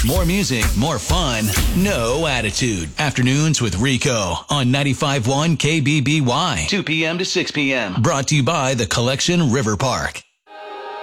More music, more fun, no attitude. Afternoons with Rico on 95.1 KBBY, 2 p.m. to 6 p.m. Brought to you by The Collection River Park.